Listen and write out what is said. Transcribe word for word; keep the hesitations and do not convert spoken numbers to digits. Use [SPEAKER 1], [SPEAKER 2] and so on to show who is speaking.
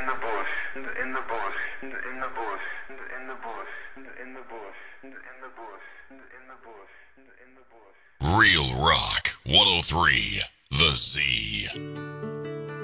[SPEAKER 1] in the bush, in the bush, in the bush, in the bush, in the bush, in the bush, in the bush, in the bush.
[SPEAKER 2] Real Rock one oh three, The Z.